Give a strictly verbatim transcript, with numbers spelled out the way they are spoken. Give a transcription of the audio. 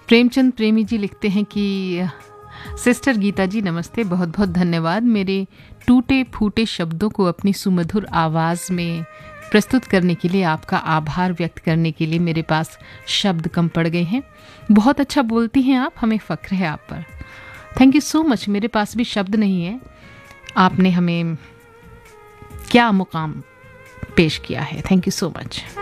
प्रेमचंद प्रेमी जी लिखते हैं कि सिस्टर गीता जी नमस्ते, बहुत बहुत धन्यवाद। मेरे टूटे फूटे शब्दों को अपनी सुमधुर आवाज़ में प्रस्तुत करने के लिए, आपका आभार व्यक्त करने के लिए मेरे पास शब्द कम पड़ गए हैं। बहुत अच्छा बोलती हैं आप, हमें फ़ख्र है आप पर। Thank you so much. मेरे पास भी शब्द नहीं है, आपने हमें क्या मुकाम पेश किया है। Thank you so much.